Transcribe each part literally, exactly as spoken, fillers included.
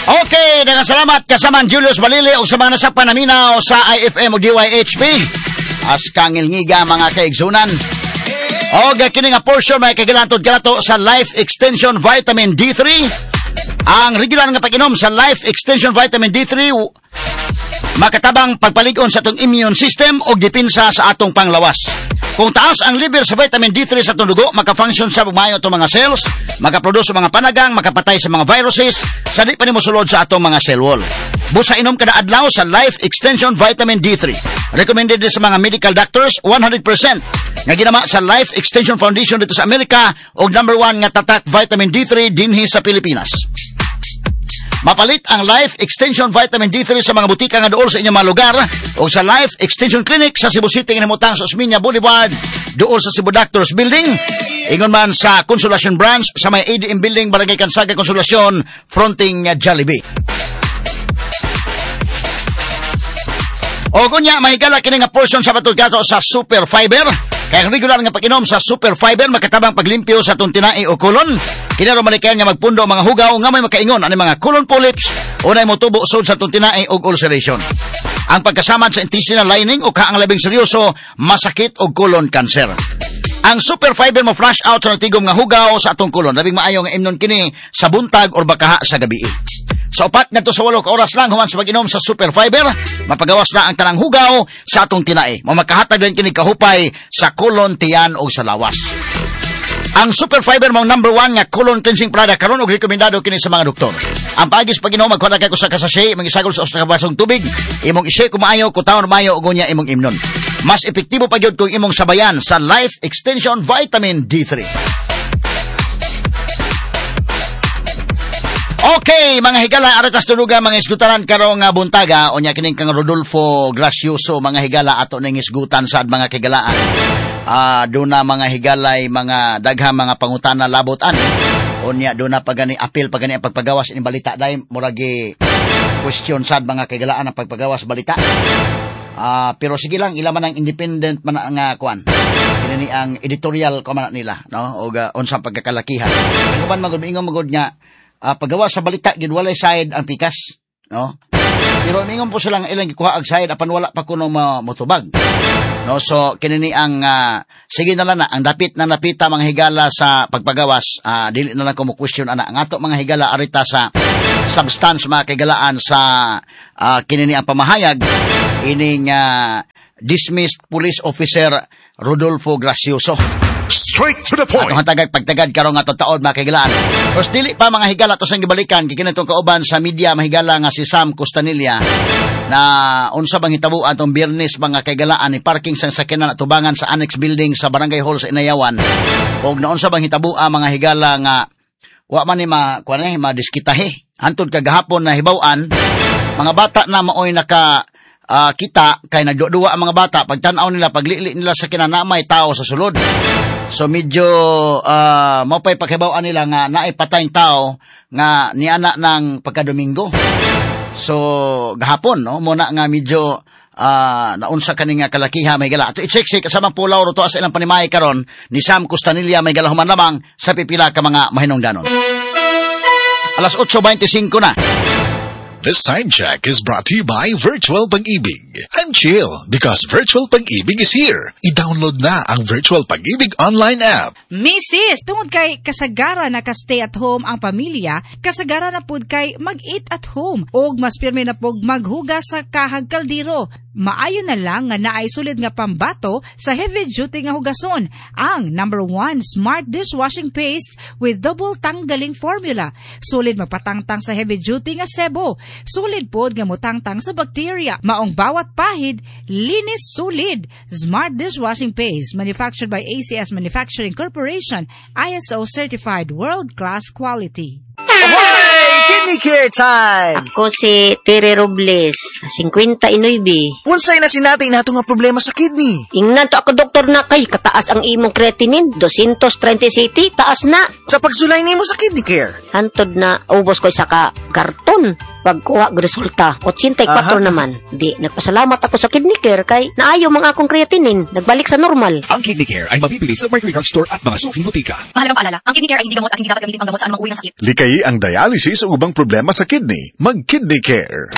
Okay, nagasalamat kasamang Julius Balili o sa mga nasakpan naminaw sa I F M o D Y H P. As kangilngiga mga kaigsunan. O gakini nga portion may kagilantod kanato sa Life Extension Vitamin D three. Ang regular nga pag-inom sa Life Extension Vitamin D three makatabang pagpalig-on sa atong immune system o dipinsa sa atong panglawas. Kung taas ang level sa vitamin D three sa atong dugo, maka-function sa bumayo itong mga cells, maka-produce mga panagang, makapatay sa mga viruses, sa di pa ni mosulod sa atong mga cell wall. Busa inom kada adlaw sa Life Extension Vitamin D three. Recommended din sa mga medical doctors, one hundred percent. Nga ginama sa Life Extension Foundation dito sa Amerika o number one nga tatak vitamin D three dinhi sa Pilipinas. Mapalit ang Life Extension Vitamin D three sa mga butika nga dool sa inyong mga lugar o sa Life Extension Clinic sa Cebu City nga himutang sa Osmeña Boulevard dool sa Cebu Doctors Building. Ingon man sa Consolacion Branch sa may A D M Building, Barangay Kansaga, Consolacion, fronting Jollibee. O kunya, mahigala kini nga portion sa batul kato sa Super Fiber. Kaya regular nga pag-inom sa Super Fiber, makatabang paglimpyo sa itong tinai o kulon. Kinaro malikayan nga magpundo mga hugaw nga may makaingon ani mga colon polyps o na motubo sod sa itong tinai o ulceration. Ang pagkasamad sa intestinal lining o kaang labing seryoso, masakit o colon cancer. Ang Super Fiber mo flush out sa natigom nga hugaw sa atong kulon. Labing maayo nga imnon kini sa buntag or bakaha sa gabi. Sa upat nga to sa walo ka oras lang human sa pag-inom sa Super Fiber, mapagawas na ang tanang hugaw sa atong tinai. Mamakahatag din kini kahupay sa colon, tiyan o sa lawas. Ang Super Fiber mong number one nga colon cleansing product karon og rekomendado kini sa mga doktor. Ang pagis pag-inom magkuha kay usa ka sachet, mangisagol sa usa ka basong tubig, imong i-shake kumaayo, kutaon maayo ug unya imong imnon. Mas epektibo pa gyud kung imong sabayan sa Life Extension Vitamin D three. Okay, mga higala, aratas tuluga, mga isgutaran karong nga buntaga, o niya kining kang Rodolfo Gracioso, mga higala, ato ning isgutan sa mga kigalaan. Ah, uh, doon na mga higalay, mga dagha, mga pangutana labot ani. O niya, doon na pagani apil, pagani ang pagpagawas in balita, dahil muragi question sad mga kigalaan ang pagpagawas balita. Ah, uh, pero sige lang, ilaman ang independent man nga kuan. Kinini ang editorial ko man nila, no? O uh, unsang pagkakalakihan. Kung man magud ingon magud niya, Uh, paggawa sa balita, gidwalay side ang pikas, no? Pero mingon po silang ilang gikuha ag side, apan wala pa kuno motubag. No, so, kinini ang, uh, sige na lang na, ang dapit na napita mga higala sa pagpagawas, uh, dili na lang ko mo question, ana, ang ato mga higala arita sa substance mga kigalaan sa, uh, kinini ang pamahayag, ining, uh, dismissed police officer Rodolfo Gracioso. Straight to the point. Atong hatagag pagtagad karong nga taon mga kahigalaan. Pero dili pa mga higala to sang gibalikan kikinatong kauban sa media mahigala nga si Sam Costanilla na unsa bang hitabo atong Biyernes mga kahigalaan ni parking sang sakyanan at tubangan sa annex building sa Barangay Hall sa Inayawan. Og na unsa bang hitabo mga higala nga wa man ni ma kuan ni madiskitahi. Hantod kagahapon na hibaw-an mga bata na maoy naka Uh, kita kay nagduwa ang mga bata pagtan-aw nila paglili nila sa kinanamay tao sa sulod. So medyo uh, mapay pakibawan nila nga naay patayng tao nga niana ng pagkadomingo. So gahapon no muna nga medyo uh, naunsa kani nga kalakiha may gala. Ato i-check si kasama pulaw ro to sa ilang panimay karon ni Sam Costanilla may gala human lamang sa pipila ka mga mahinungdanon. Alas eight twenty-five na. This time check is brought to you by Virtual Pag-ibig. I'm chill because Virtual Pag-ibig is here. I-download na ang Virtual Pag-ibig online app. Missis, tungod kay kasagara na ka-stay at home ang pamilya, kasagara na pud kay mag-eat at home. Og mas pirmi na pug maghugas sa kahag kaldero. Maayo na lang nga naay sulid nga pambato sa heavy duty nga hugason. Ang number one smart dishwashing paste with double tanggaling formula. Sulid magpatangtang sa heavy duty nga sebo. Sulid pod nga mutangtang sa bacteria. Maong bawat pahid, linis sulid. Smart dishwashing paste manufactured by A C S Manufacturing Corporation, I S O certified world-class quality. Hey! Kidney Care time! Ako si Tere Robles, fifty-nine. Unsay na sinatay nato nga problema sa kidney? Ingnan to ako doktor na kay kataas ang imong creatinine, two thirty cc, taas na. Sa pagsulay nimo sa Kidney Care, Hantod na ubos ko sa ka karton. gihapon. Pagkuha og resulta, eighty-four naman. Di, nagpasalamat ako sa Kidney Care kay naayo mga akong creatinine, nagbalik sa normal. Ang Kidney Care ay mabibili sa Mercury Drug Store at mga suking butika. Mahalagang paalala, ang Kidney Care ay hindi gamot at hindi dapat gamitin panggamot sa anumang uri ng sakit. Likay ang dialysis o ubang problema sa kidney. Mag-Kidney Care.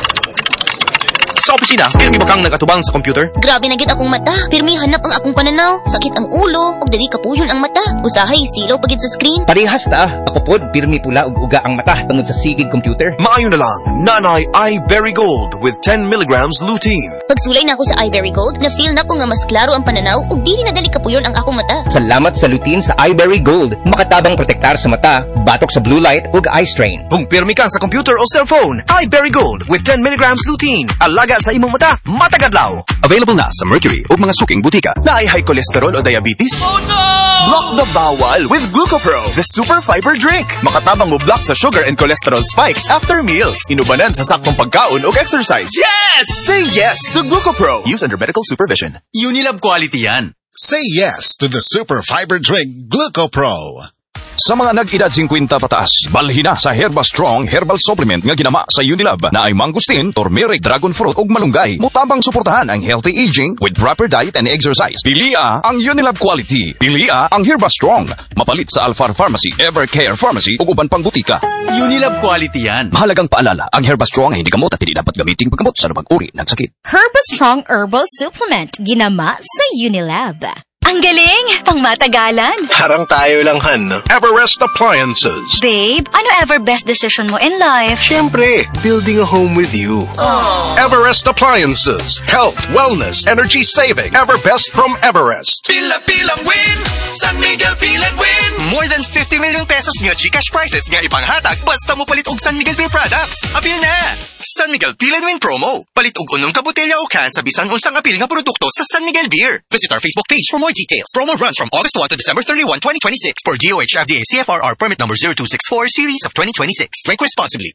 Sa opisina, pirmi ba kang nagatubang sa computer? Grabe na gid akong mata. Pirmi hanap ang akong pananaw. Sakit ang ulo, ug dili kapuyon ang mata. Usahay silaw pagid sa screen. Parehas ta. Ako pod pirmi pula ug uga ang mata tungod sa sigig computer. Maayo na lang. Nanay iBerry Gold with ten milligrams lutein. Pagsulay na ako sa iBerry Gold, na-feel na ko nga mas klaro ang pananaw ug dili na dali kapuyon ang akong mata. Salamat sa lutein sa iBerry Gold. Makatabang protektar sa mata, batok sa blue light ug eye strain. Kung pirmi ka sa computer o cellphone, iBerry Gold with ten milligrams lutein. Alaga sa imong mata, matagadlaw. Available na sa Mercury o mga suking butika. Na ay high cholesterol o diabetes? Oh no! Block the bawal with Glucopro, the super fiber drink. Makatabang mo block sa sugar and cholesterol spikes after meals. Inubanan sa saktong pagkaon o exercise. Yes! Say yes to Glucopro. Use under medical supervision. Unilab quality yan. Say yes to the super fiber drink Glucopro. Sa mga nag-edad fifty pataas, balhin na sa Herba Strong Herbal Supplement nga ginama sa Unilab na ay mangustin, turmeric, dragon fruit ug malunggay. Mutabang suportahan ang healthy aging with proper diet and exercise. Pilia ang Unilab quality. Pilia ang Herba Strong. Mapalit sa Alfar Pharmacy, Evercare Pharmacy ug uban pang butika. Unilab quality yan. Mahalagang paalala, ang Herba Strong ay hindi gamot at hindi dapat gamitin paggamot sa anumang uri ng sakit. Herba Strong Herbal Supplement, ginama sa Unilab. Ang galing! Pang matagalan! Parang tayo lang, Han. Everest Appliances. Babe, ano ever best decision mo in life? Siyempre, building a home with you. Aww. Everest Appliances. Health, wellness, energy saving. Everbest from Everest. Pila-pilang win! San Miguel Pilan win! More than fifty million pesos nga Gcash prizes nga ipanghatag basta mo palit og San Miguel Beer products. Apil na! San Miguel Pilan Win promo. Palit og unong ka botelya o can sa bisan unsang apil nga produkto sa San Miguel Beer. Visit our Facebook page for more details. Promo runs from August first to December thirty-first, twenty twenty-six for D O H F D A C F R R permit number zero two six four series of twenty twenty-six. Drink responsibly.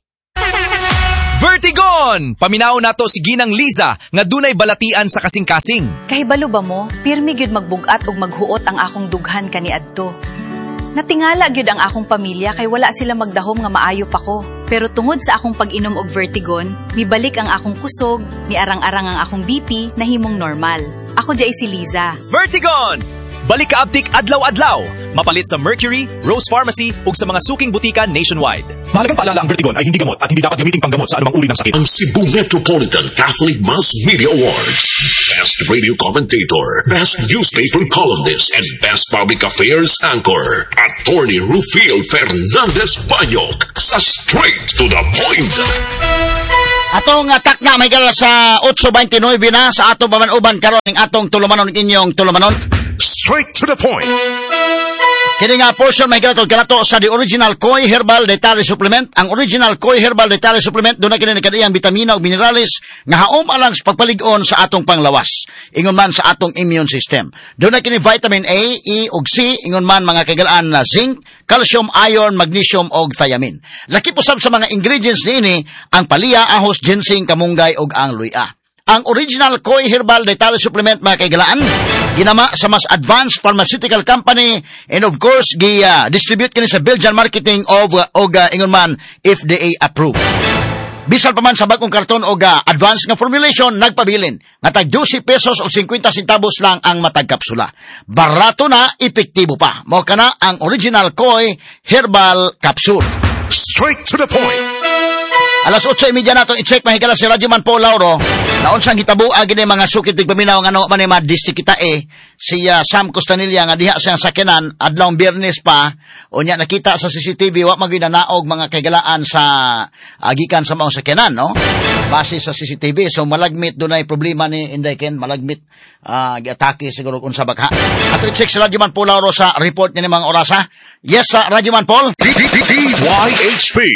Vertigon! Paminaw nato si Ginang Liza nga dunay balatian sa kasing-kasing. Kahibalo ba mo, pirmi gyud magbugat ug maghuot ang akong dughan kaniadto. Natingala gyud ang akong pamilya kay wala sila magdahom nga maayo pa ko. Pero tungod sa akong pag-inom og Vertigon, mibalik ang akong kusog, miarang-arang ang akong B P na himong normal. Ako jay si Liza. Vertigon! Balik ka abtik adlaw-adlaw. Mapalit sa Mercury, Rose Pharmacy ug sa mga suking butika nationwide. Mahalagang paalala, ang Vertigon ay hindi gamot at hindi dapat gamitin panggamot sa anumang uri ng sakit. Ang Cebu Metropolitan Catholic Mass Media Awards. Best Radio Commentator, Best Newspaper Columnist, and Best Public Affairs Anchor. Attorney Rufil Fernandez Banyok sa Straight to the Point. Atong atak na may gala sa eight twenty-nine na sa atong pamanuban karon ning atong tulumanon inyong tulumanon. Straight to the point. Kini nga portion may galato galato sa the original Koi Herbal Detale Supplement. Ang original Koi Herbal Detale Supplement doon na kini nakadiyang bitamina ug minerales nga haom alang sa pagpalig-on sa atong panglawas. Ingon man sa atong immune system. Doon na kini vitamin A, E ug C, ingon man mga kagalaan na zinc, calcium, iron, magnesium ug thiamine. Laki pusab sa mga ingredients niini ang palya, ahos, ginseng, kamunggay ug ang luya. Ang original Koi Herbal Detale Supplement mga kaigalaan, ginama sa mas advanced pharmaceutical company and of course, gi-distribute uh, kini sa Belgian marketing of uh, og uh, ingon man F D A approved. Bisan pa man sa bagong karton og uh, advanced nga formulation, nagpabilin nga tag twenty pesos o fifty centavos lang ang matag kapsula. Barato na, epektibo pa. Mao kana ang original Koi Herbal Capsule. Straight to the point. Alas eight thirty nato i-check mahigala si Radyo Man Paul Lauro. Naon sang hitabo agi ni mga sukit tig paminaw nga ano man ni madistik kita eh si uh, Sam Costanilla nga diha siyang sakyanan adlaw Biyernes pa unya nakita sa C C T V wa magid naog mga kagalaan sa agikan sa mga sakyanan no. Base sa C C T V so malagmit dunay problema ni Inday Ken malagmit uh, giatake siguro unsa bagha. Ato i-check si Radyo Man Paul Lauro sa report niya ni mga oras ha. Yes sa Radyo Man Paul. D Y H P.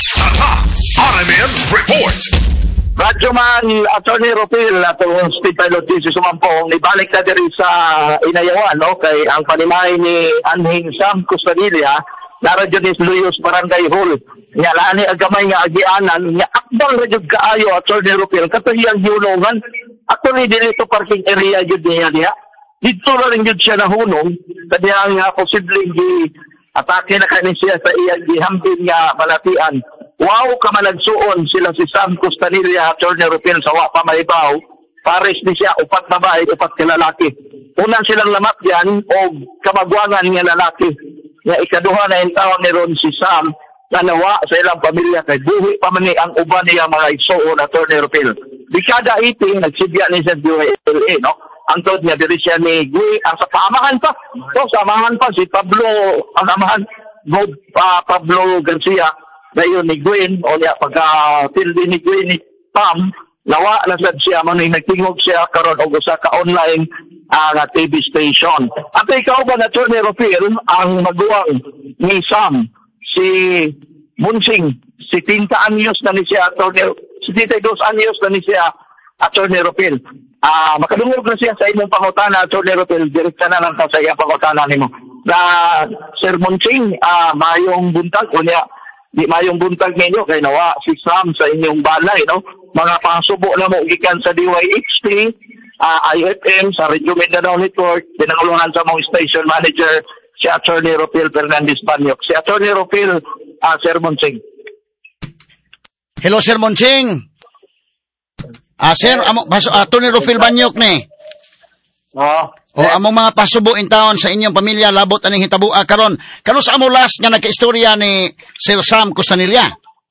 R M M Report. Radyo Man, Attorney Rufil, atong speed pilot din si Sumampong, ibalik na diri sa Inayawan, no? Kay ang panimay ni Anhing Sam Costanilla, naradyo ni Luyos Barangay Hall. Nga laani agamay nga agianan, nga akbang radyog kaayo, Attorney Rufil, katahiyang yunungan. Actually, dito parking area yun niya niya. Dito na rin yun siya nahunong, kadiyang nga posibleng di atake na kanin siya sa iyang gihambing nga malatian. wow ka managsuon sila si Sam Costanilla, Attorney Rufil sa wa pa maibaw, pares ni siya, upat babae, upat ka lalaki. Una silang lamat yan, o kamagwangan nga lalaki. Nga ikaduha na yung tawag ni Ron si Sam, na nawa sa ilang pamilya, kay buhi pa man ni ang uban niya mga igsuon, Attorney Rufil. Dekada eighteen, nagsidya ni sa D Y L A, no? Ang tawag niya, diri siya ni Gui, ang sa paamahan pa. So, samahan pa si Pablo, ang amahan, God, uh, Pablo Garcia, na yun ni Gwen, o niya, pagka-tildi ni Gwen ni Pam, nawa na sad siya, maning nagtingog siya karon og usa ka online uh, na T V station. At ikaw ba na Attorney Rufil, ang maguwang ni Sam, si Munsing, setenta anyos na ni siya, Attorney, setenta-dos anyos na ni siya, Attorney Rufil. Ah, uh, makadungog na siya sa inyong pangutana, Attorney Rufil, direkta na lang ta sa iyang pangutana nimo. Na Sir Munsing, ah, uh, mayong buntag o niya, di mayong buntag ninyo kay nawa si Sam sa inyong balay, no? Mga pangsubo na mo gikan sa D Y H T, uh, I F M, sa Radio Mindanao Network, dinanguluhan sa mong station manager, si Attorney Rufil Fernandez Banyok. Si Attorney Rufil, uh, Sir Munsing. Hello, Sir Munsing. Ah, sir, amo paso Attorney Rufil Banyok ni. Oh. O among mga pasubo in taon sa inyong pamilya labot aning hitabua karon. Kano sa amo last nga nagkaistorya ni Sir Sam Costanilla?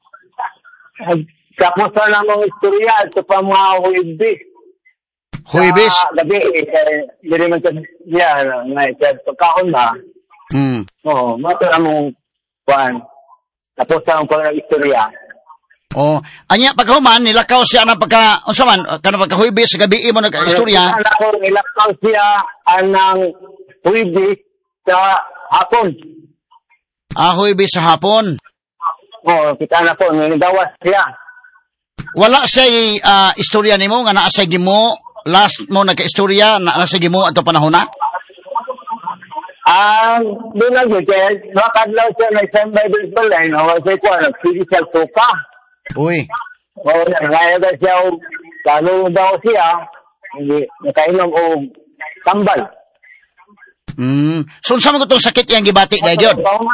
Kapos na mong istorya ito pa mga Huibis. Huibis? Sa gabi, eh, hindi man sa siya, nga ito kaon ba? Hmm. Oo, mato na mong kuhan. Tapos na mong pag-istorya. Oh, anya paghuman nilakaw siya na pagka unsa man kana pagka Huwebes sa gabi mo nagka-istorya. Ana ko nilakaw siya anang Huwebes sa hapon. Ah, Huwebes sa hapon. Oh, kita na ko nidawas siya. Wala siya uh, istorya nimo nga naa sa gimo last mo nagka-istorya na nasa gimo adto panahon na. Ah, doon na gid nakadlaw siya na isang Bible balay no, say ko na physical soka. Uy. Oo, nangaya ba siya o lalo daw siya, hindi, nakainom o tambal. Hmm. So, unsa man itong sakit iyang gibati, Gayon?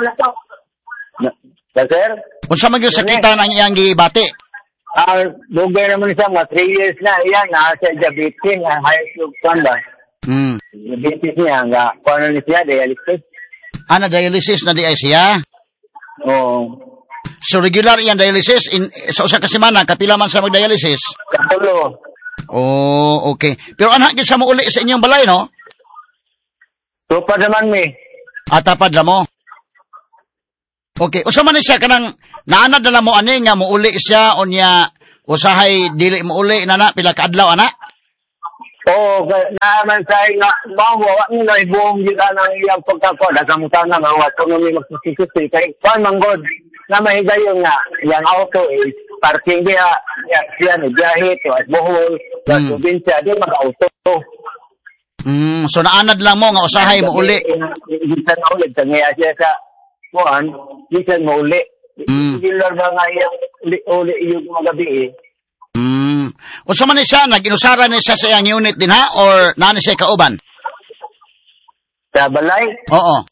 Sir? Unsa man yung sakitan ang iyang gibati? Ah, dugay naman siya, mga three years na, iyan, nasa diabetes, na high blood pressure. Hmm. Diabetes niya, nga, kung ano siya, dialysis. Ah, na dialysis na di ay siya? Oo. So regular yan dialysis in sa usa ka semana kapila man sa mag-dialysis? Katulo. Oh, okay. Pero anha gid sa mo uli sa inyong balay no? Tupad naman mi. Ah, tapad na mo. Okay, usa man siya kanang naanad na lang mo ani nga mo uli siya unya usahay dili mo uli na na pila ka adlaw ana? Oo, naman sa nga mawa ni na ibong gid ang iyang pagkakuan sa mo sana nga wa to mi magsusisi kay pan manggod. Na mahigayon nga, yung auto is parking dia, siya ni biyahe to at Bohol, sa mm. probinsya, di mag-auto. Mm, so naanad lang mo nga usahay mo uli. Gisan na ulit, tangaya siya sa kuhan, gisan mo uli. Gilar ba nga yung uli yung mga gabi eh. Mm. Unsa man ni siya, nag-inusara ni siya sa iyang unit din ha, or naan siya kauban? Sa balay? Oo.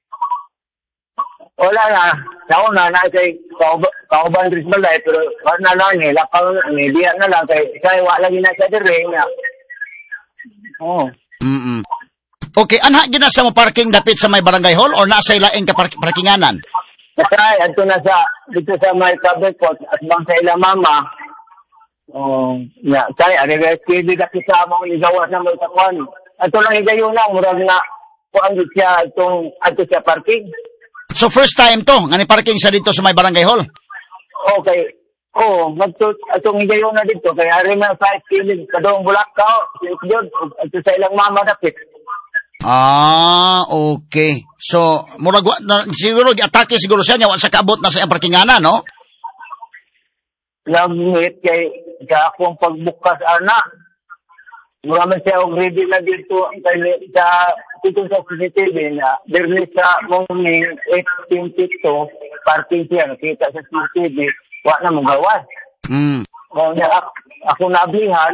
Wala na. Ako na, na kay kauban rin balay, pero wala na lang eh. Lakaw na, diya na lang. Kaya, kaya wala na siya din rin. Oo. Mm-mm. Okay, anha ginasa mo parking dapit sa may barangay hall or nasa ilaing ka park- parkinganan? Kasi, ato na sa, dito sa may public pot, at bang sa ila mama, oh, ya, kaya, ari-rescue kasi sa mga igawas na may takuan. Ato lang higayon lang, murag na, kuang siya, itong, ato siya parking. So first time to, nga ni parking sa dito sa may barangay hall? Okay. Oo, oh, atong higayon na dito, kaya rin na sa kilid, kadong bulakaw, yun, at sa ilang mama dapit. Ah, okay. So, murag, na, siguro, atake siguro siya niya, sa kaabot na sa iyang parkingana, no? Lamit kay, sa akong pagbukas, ana, muraman siya og ready na dito sa dito sa C C T V na dirli sa morning eight twenty-two parking siya nakita sa C C T V wa na magawas. Mm. O niya ako, ako nablihan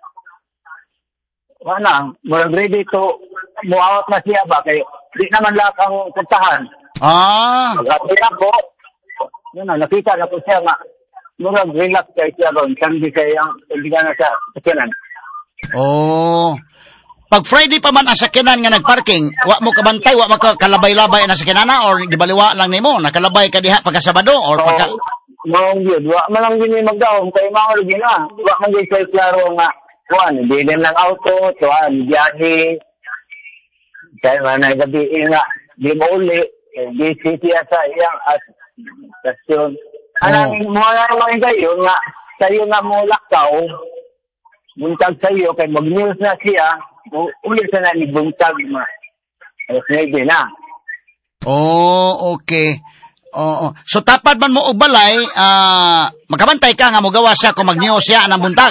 wa na murag ready to muawat na siya ba kay di naman lang ang puntahan. Ah. Pagkatapos ako Yun na, nakita na ko siya nga, murag relax kay siya ron, kandi kay ang, hindi ka na siya, sakinan. Oh. Pag Friday pa man ang sakyanan nga nagparking, wa mo kabantay, wa mo ka kalabay-labay na sakyanana or gibaliwa lang nimo, nakalabay ka diha pagka Sabado or pagka Maong yun, wa man lang din magdaong kay mga rin na. Wa man din sa klaro nga, kuan, hindi din lang auto, tuan, biyahe. Kaya man na gabi nga, di mo uli, di siya sa iyang at stasyon. Anang mo na naman kayo nga, sa'yo nga mo lakaw, buntag sa'yo, kay mag-news na siya, ulit sa na ni buntag ma. Alas maybe na. Oh, okay. Oo. So tapad man mo og balay, ah, magkabantay ka nga mogawa siya kung mag-news siya ng buntag.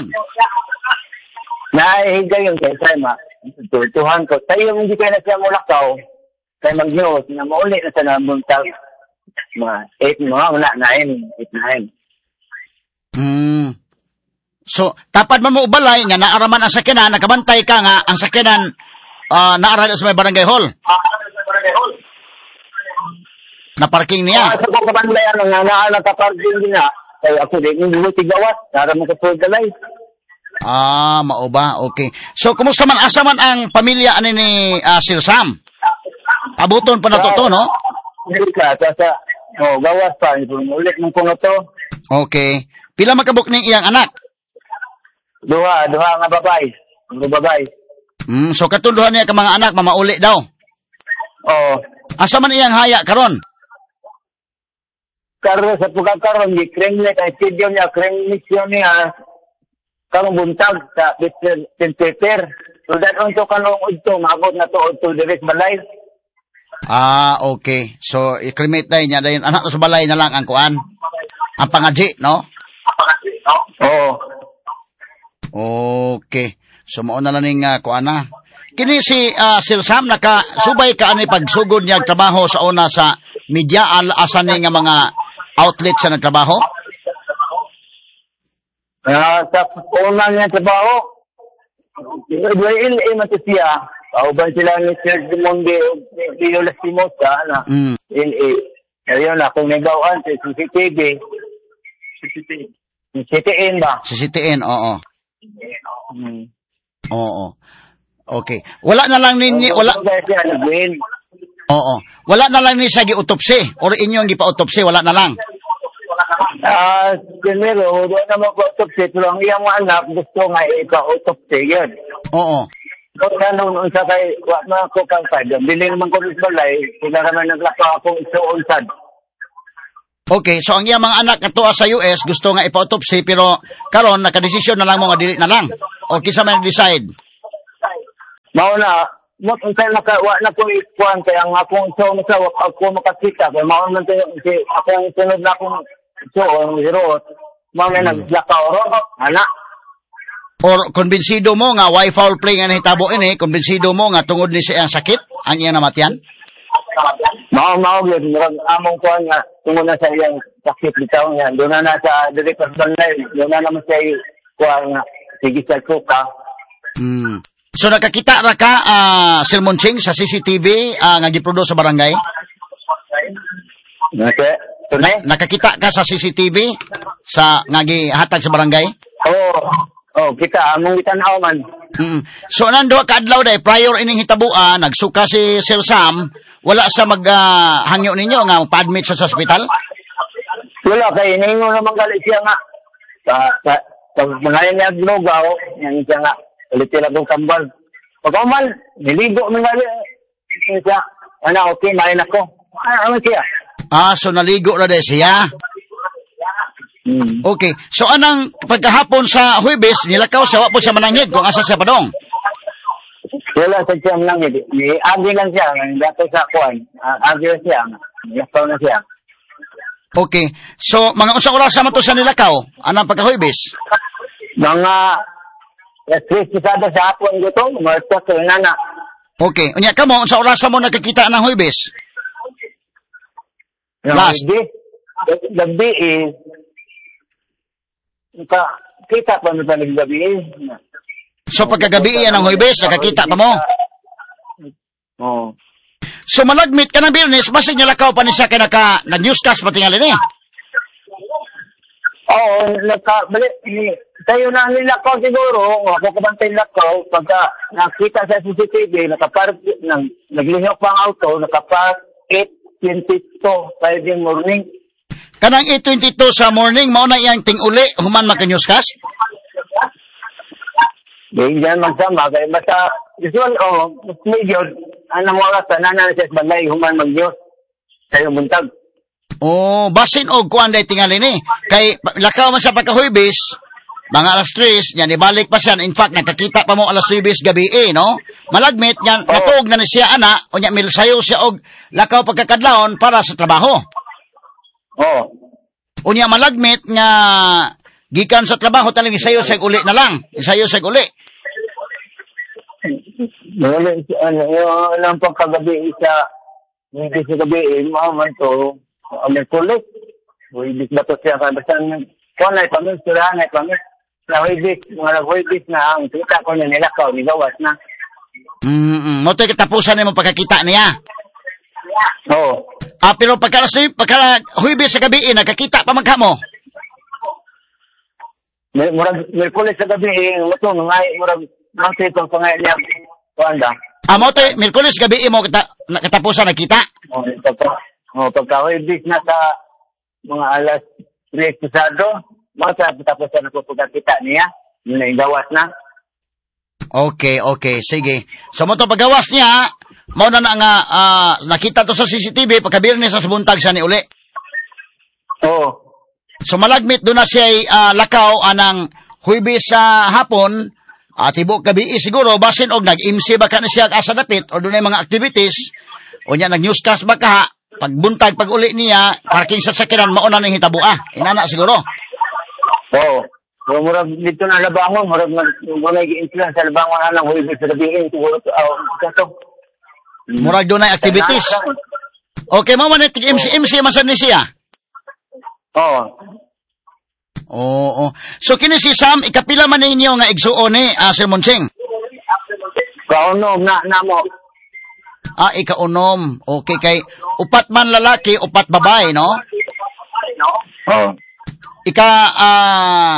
Naihiga yun kay Sama. Tutuhan ko. Sa'yo hindi kayo na siya mo lakaw, kay mag-news, na maulit na siya ng buntag. Mga eight mga wala, nine, eight, nine. Hmm. So, tapad man mo ubalay nga naaraman ang sakyanan, nakabantay ka nga ang sakyanan uh, naarad sa may barangay hall. Na parking niya. Ah, sa kong kabandayan nga naala ka parking din na. Kaya ako din, hindi mo tigawat. Nara mo ka po galay. Ah, mao ba? Okay. So, kumusta man, asa man ang pamilya ani ni uh, Sir Sam? Abuton pa na to, to no? Hindi ka, sa oh, gawas pa. Ulit mong puno to. Okay. Pila makabuk ning iyang anak? Duha, duha nga babay. Nga babay. Hmm, so katunduhan niya ka mga anak, mamauli daw? Oo. Asa man iyang haya karon? Karon sa pagkakaroon, di kremle, kay studio niya, kremle niya, karong buntag sa Peter. So that on to kanong udto, maabot na to udto direct balay. Ah, okay. So, i-cremate na niya dahil anak sa balay na lang ang kuan. Ang pangadji, no? Oo. Okay. So, mauna na ning uh, kuan na. Kini si uh, Sir Sam, nakasubay ka ani pagsugod niya trabaho sa una sa media, al asan ni nga mga outlet sa nagtrabaho? Ah, sa una niya trabaho, L A mati siya. Kauban sila ni Sir Dimonde o Leo Lastimosa na mm. L A. Ayun na, kung nagawan sa C C T V, C C T N ba? C C T N, oo. Hmm. Oo. Okay. Wala na lang ninyo, wala... Oo. Wala na lang ni sa gi-autopsy or inyong gipa-autopsy, wala na lang. Ah, uh, primero, wala na mag-autopsy, pero ang iyang mga anak gusto nga ipa-autopsy yan. Oo. Kung nanon sa kay, wala na ako kang sad. Bili naman ko rin balay, kung naman naglakaw akong isuunsad. Okay, so ang iyang mga anak na tuwa sa U S gusto nga ipa-autopsy pero karon nakadesisyon na lang mo nga dili na lang. O kisa man decide. Mao na, mo unsay naka wa na ko ikuan kay ang akong show mo sa ako makakita kay mao man tayo si akong sunod na akong show ang hero. Mao na naglakaw ro ana. Or konbensido mo nga why foul play nga nahitabo ini, konbensido mo nga tungod ni siya ang sakit ang iyang namatyan? Mao mao gyud murag among kuan nga tungod na sa iyang sakit bitaw niya. Doon na na sa dili personal, doon na naman siya kuan nga sige sa kuka. Hmm. So nakakita ra ka uh, Sir Monching sa C C T V uh, nga giproduce sa barangay? Okay. Na, nakakita ka sa C C T V sa nga gihatag sa barangay? Oo. Oh, kita among gitanaw man. Mm. So nando ka adlaw day prior ining hitabuan nagsuka si Sir Sam, wala sa maghangyo uh, ninyo nga pa-admit sa hospital? Wala kay ninyo naman gali siya nga. Sa sa, sa mga niya glugaw, yang siya nga ulit sila kong kambal. Pagkaman, niligo mo nga siya. Ano, okay, main ako. Ano siya? Ah, so naligo na din siya? Hmm. Okay. So anang pagkahapon sa Huwebes, nilakaw siya, wapon siya manangid kung asa siya pa dong? Wala sa siya manangid. Agi lang siya. Dato sa kuwan. Agi lang siya. Nilakaw na siya. Okay. So, mga usang oras naman to sa nilakaw? Anang pagka-Huwebes? Mga tres pisada sa hapon dito, marta sa nana. Okay. Unya ka mo, sa oras mo nakikita ng Huwebes? Last. Gabi eh, kita pa mo pa naggabi eh. So pagkagabi yan ng Huwebes, nakakita pa mo? Oo. Oh. So malagmit ka ng Biyernes, basig nilakaw pa ni siya kaya naka, nag-newscast pati nga rin eh? Oo, nakabalik. Tayo na nilakaw siguro, ako kabantay lakaw, pagka nakita sa C C T V, nakapark, nang, naglihok pa ang auto, nakapark eight twenty-two, five in morning. Kanang eight twenty-two sa morning, mauna iyang ting-uli, human makanyuskas? Di, dyan magsama, kaya basta, usual, oh, medyo, anong oras, nanan siya sa balay, human mag-Diyos, tayo buntag. Oh, basin og kuan day tingali ni. Kay lakaw man sa pagkahuybis, mga alas tres, yan ibalik pa siya. In fact, nakakita pa mo alas huybis gabi eh, no? Malagmit yan, oh. Natuog na ni siya ana, unya milsayo siya og lakaw pagkakadlawon para sa trabaho. Oh. Unya malagmit nga gikan sa trabaho talang isayo sa uli na lang. Isayo sa uli. Wala, ano, yung lang pagkagabi sa, hindi sa gabi, maman to, may kulit. Huibis ba to siya? Basta, kung na ipamis, surahan na ipamis. Na huibis, mga nag-huibis na, ang kita ko na nilakaw, nigawas na. Mm-mm. Mo to'y katapusan na mo pagkakita niya. Oo. Ah, pero pagka, pagka huibis sa gabi, nakakita pa magkamo? May, murag, may kulit sa gabi, ito, ngay, murag, nang sito, sa ngay niya, kuanda. Ah, mo to'y, Merkulis gabi mo kata, katapusan nakita? Oo, pagka, oh, pagka huibis na sa mga alas tres pasado, mga tapos na napupagkakita niya, yun na igawas na. Okay, okay, sige. So mo to paggawas niya, mo na na nga, uh, nakita to sa C C T V, pagkabir niya sa buntag siya ni uli. Oo. So malagmit doon na siya uh, lakaw anang huibis sa hapon, at uh, tibok gabi siguro, basin og nag-M C ba ka na siya asa dapit, o doon ay mga activities, o niya nag-newscast ba ka, pagbuntag, pag uli niya, parking sa sakiran, mauna ng hitabua. Inana siguro. Oo. So, murag dito na labangon, murag murag i-influence sa labangon na lang, huwag sa labihin, siguro, oh, kato. Murag doon ay activities. Okay, mama, M C, M C, masan ni siya? Oo. Oo. So, kini si Sam, ikapila man ninyo nga igsuon ni uh, Sir Monsing? Kaunom na, na mo. Ah, ikaunom. Okay, kay upat man lalaki, upat babae, no? Oo. Ika, ah, uh,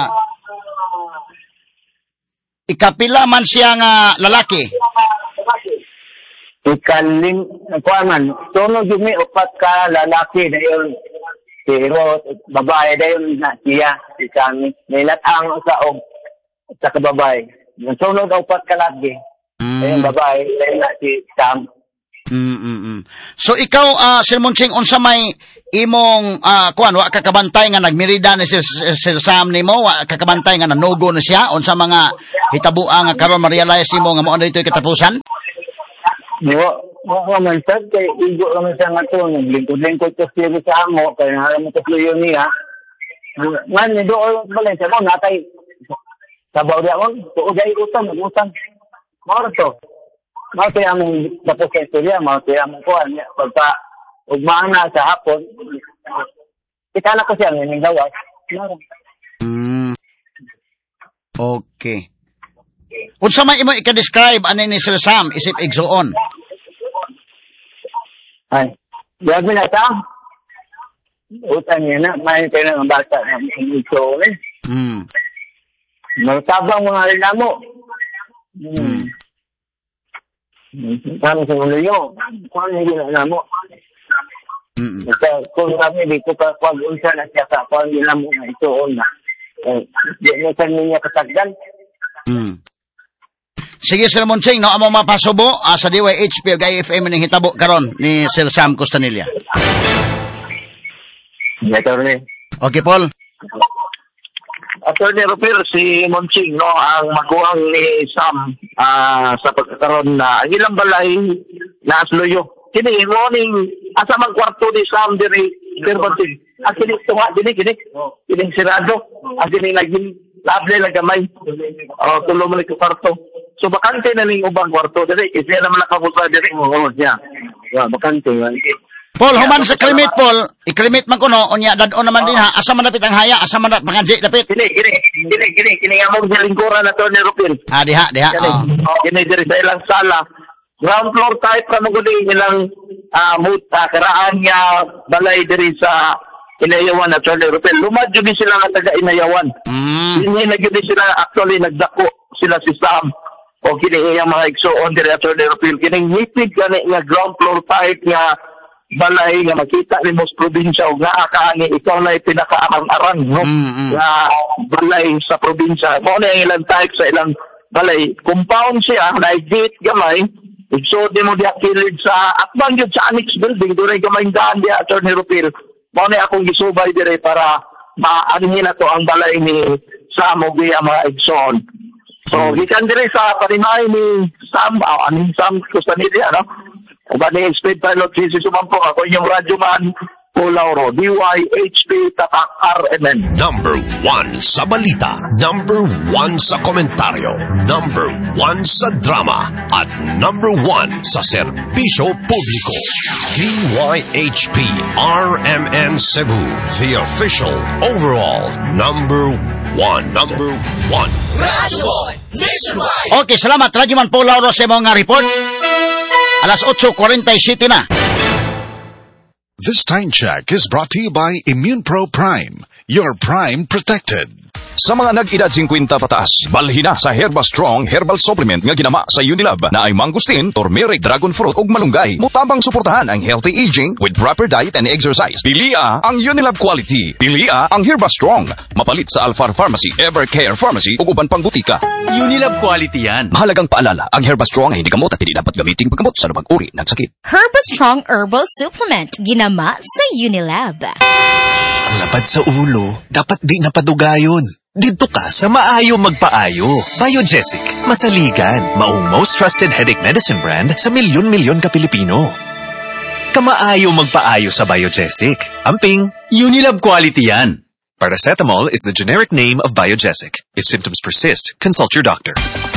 ikapila man siya nga lalaki? Ikalim, kuha man, sunod yung may upat ka lalaki na yun, pero babae na yun na siya, si Sammy. Nilatang sa og, sa kababae. Sunod ang upat ka lalaki, mm. Ayun babae, ayun na si Sam. Mm-mm. So ikaw, uh, Sir Monsing, unsa may imong, uh, kuan, wa kakabantay nga nagmirida ni Sir, Sir Sam ni mo, wa kakabantay nga nanugo na siya, unsa mga hitabuang nga karon ma-realize mo nga mo na ito'y katapusan? Wa, wa man sad, kay igo naman siya nga ito, naglingkod-lingkod ko siya sa amo, kaya nahalam mo ko fluyo niya. Nga, nido, balay siya mo, natay, sabaw niya mo, tuod ay utang, mag-utang. Mara to. Mara to yung among tapos sa istorya, mara to yung among kuhan niya. Pagka, ugmaan na sa hapon, kita na ko siya, may gawas. Mara. Mm. Okay. Unsa may imo ika-describe ano ni Sir Sam isip igsuon? Ay, grabe na ta. Utang niya na, may kayo ng bata na igsuon eh. Hmm. Magtabang mga rinamo. Hmm. Kami sa mulo yun. Kung ano yung rinamo. Hmm. Kung kami dito pa, pag unsa na siya ka, kung rinamo na igsuon na. Di na sa niya katagdan. Hmm. Sige, Sir Monsing, no, amo mapasubo uh, sa D Y H P o I F M ng hitabo karon ni Sir Sam Costanilla. Attorney. Okay, Paul. Attorney Rupil, si Monsing, no, ang maguwang ni Sam uh, sa pagkakaroon na ang ilang balay na asloyo. Kini, morning, asa mang kwarto ni Sam diri, Sir Monsing. Ang kini, tunga, dini, kini, kini sirado. Ang kini, naging lable na gamay. O, tulo mo ni kwarto. So, bakante na ning ubang kwarto diri. Kasi naman nakakusa diri. Oo, siya. Yeah, bakante. Paul, human sa kalimit, Paul. Ikalimit man ko, no? Unya, dadon naman din, ha? Asa man dapit ang haya? Asa man pangadji dapit? Kini, kini, kini, kini, kini nga mong lingkuran na to ni Rupil. Ah, diha, diha. Oh. Oh, kini diri sa ilang sala. Ground floor type na mong ilang uh, muta, karaan niya balay diri sa Inayawan at Attorney Rupel. Lumad yun sila nga taga Inayawan. Mm. Hindi na yun sila actually nagdako sila si Sam o kini iyang mga igsuon diri Attorney Rupel. Kining ngipid gani nga ground floor type nga balay nga makita ni Mos probinsya o nga akaani ikaw na pinakaarang-arang no? Mm-hmm. nga balay sa probinsya. Mao na ilang type sa ilang balay. Compound siya, na gate gamay, igsod mo diya kilid sa atbang yun sa annex building, doon ay gamay daan diya Attorney Rupel. Mao na akong gisubay dire para maanin na to ang balay ni Sam o diya mga igsoon. So, gikan dire sa panimay ni Sam, oh, aning Sam Costanilla, no? Uba ni Speed Pilot si Sumampong, ako yung radyo man, Pulauro, D Y H P, Tatak R M N. Number one sa balita, number one sa komentaryo, number one sa drama, at number one sa serbisyo publiko. D Y H P R M N Cebu, the official overall number one. Number one. Radyo Boy Nationwide. Okay, salamat. Radyo man po, Lauro, sa mga report. Alas eight forty-seven na. This time check is brought to you by Immune Pro Prime. Your Prime protected. Sa mga nag-edad fifty pataas, balhin na sa Herba Strong Herbal Supplement nga ginama sa Unilab na ay mangustin, turmeric, dragon fruit ug malunggay. Mutabang suportahan ang healthy aging with proper diet and exercise. Pilia ang Unilab quality. Pilia ang Herba Strong. Mapalit sa Alfar Pharmacy, Evercare Pharmacy ug uban pang butika. Unilab quality yan. Mahalagang paalala, ang Herba Strong ay hindi gamot at hindi dapat gamitin paggamot sa anumang uri ng sakit. Herba Strong Herbal Supplement ginama sa Unilab. Ang lapad sa ulo, dapat di napadugayon. Dito ka sa maayo magpaayo. Biogesic, masaligan, maong most trusted headache medicine brand sa milyon-milyon ka Pilipino. Kamaayo magpaayo sa Biogesic. Amping, Unilab quality yan. Paracetamol is the generic name of Biogesic. If symptoms persist, consult your doctor.